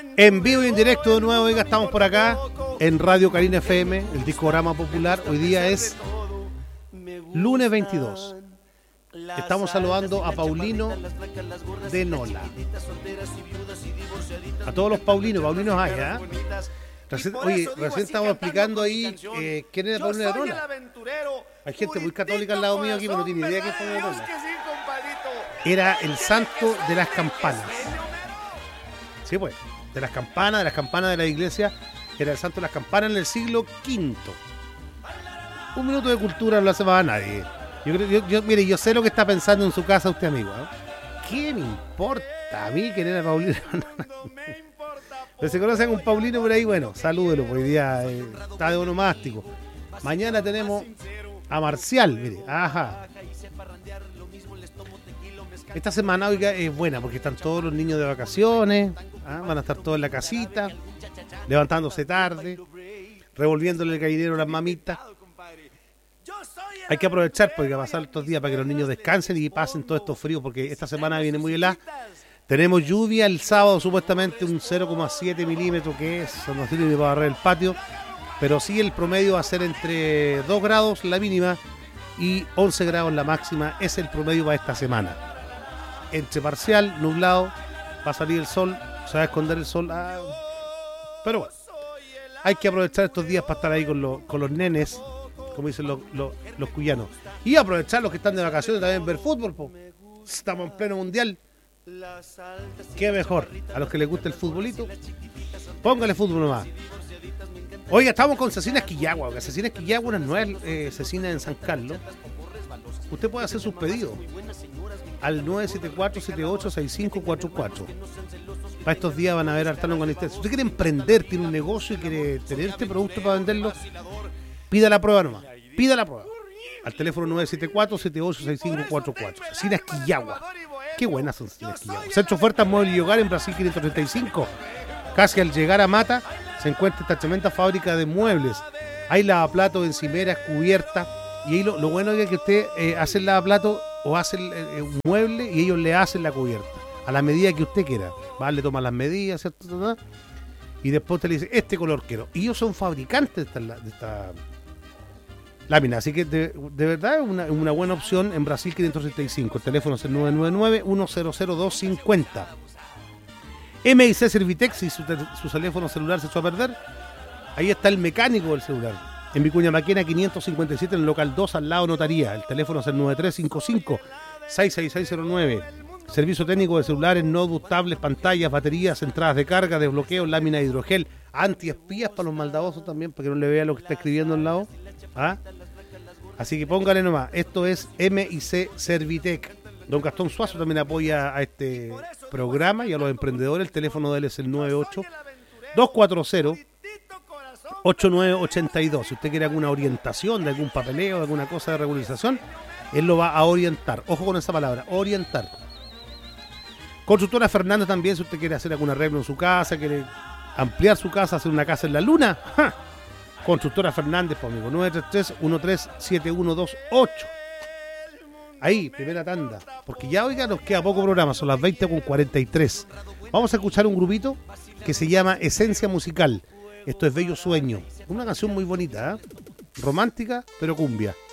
En vivo y en directo de nuevo, oiga, estamos por acá en Radio Carina FM, el discograma popular. Hoy día es lunes 22. Estamos saludando a Paulino de Nola. A todos los Paulinos hay, ¿eh? Recién estamos explicando ahí quién era Paulino de Nola. Hay gente muy católica al lado mío aquí, pero no tiene idea quién es Paulino de Nola. Era el santo de las campanas. Sí, pues, de las campanas de la iglesia. Era el santo de las campanas en el siglo V. Un minuto de cultura no lo hace más a nadie. Mire, yo sé lo que está pensando en su casa usted, amigo, ¿eh? ¿Qué me importa a mí quién era Paulino? Pero si conocen un Paulino por ahí, bueno, salúdelo, porque hoy día está de onomástico. Mañana tenemos a Marcial, mire, ajá. Esta semana, oiga, es buena porque están todos los niños de vacaciones, van a estar todos en la casita, levantándose tarde, revolviéndole el gallinero a las mamitas. Hay que aprovechar porque va a pasar estos días para que los niños descansen y pasen todo estos fríos, porque esta semana viene muy helada. Tenemos lluvia el sábado, supuestamente un 0,7 milímetros, que eso no sirve para barrer el patio, pero sí el promedio va a ser entre 2 grados la mínima y 11 grados la máxima. Es el promedio para esta semana. Entre parcial, nublado, va a salir el sol, se va a esconder el sol. Pero bueno, hay que aprovechar estos días para estar ahí con los nenes, como dicen los cuyanos. Y aprovechar los que están de vacaciones también ver fútbol, po. Estamos en pleno mundial. Qué mejor, a los que les gusta el futbolito, póngale fútbol nomás. Oiga, estamos con Cecinas Quillagua. Cecinas Quillagua, unas nuevas cecinas en San Carlos. Usted puede hacer sus pedidos al 974-786544. Para estos días van a ver hartano con este. Si usted quiere emprender, tiene un negocio y quiere tener este producto para venderlo, pida la prueba nomás. Pida la prueba. Al teléfono 974-786544. Cecinas Quillagua. Qué buenas son Cecinas Quillagua. Centro Ofertas Mueble y Hogar en Brasil 535. Casi al llegar a Mata se encuentra esta tremenda fábrica de muebles. Hay lavaplatos, encimeras, cubiertas. Y ahí lo bueno es que usted hace el lavaplato o hace un mueble y ellos le hacen la cubierta a la medida que usted quiera. ¿Va? Le toman las medidas, ¿cierto? Y después usted le dice, este color quiero. Y ellos son fabricantes de esta lámina. Así que de verdad es una buena opción en Brasil 535. El teléfono es el 999-100250. MIC Servitex, si su teléfono celular se echó a perder, ahí está el mecánico del celular. En Vicuña Maquena 557, en el local 2, al lado notaría. El teléfono es el 9355-66609. Servicio técnico de celulares, notebooks, tablets, pantallas, baterías, entradas de carga, desbloqueo, lámina de hidrogel, antiespías para los maldadosos también, para que no le vea lo que está escribiendo al lado. Así que póngale nomás. Esto es MIC Servitec. Don Gastón Suazo también apoya a este programa y a los emprendedores. El teléfono de él es el 98-240-8982. Si usted quiere alguna orientación de algún papeleo, de alguna cosa de regularización, él lo va a orientar. Ojo con esa palabra, orientar. Constructora Fernández también, si usted quiere hacer algún arreglo en su casa, quiere ampliar su casa, hacer una casa en la luna. ¡Ja! Constructora Fernández, pues, amigo, 933-137128. Ahí, primera tanda. Porque ya, oiga, nos queda poco programa, son las 20:43. Vamos a escuchar un grupito que se llama Esencia Musical. Esto es Bello Sueño. Una canción muy bonita, romántica, pero cumbia.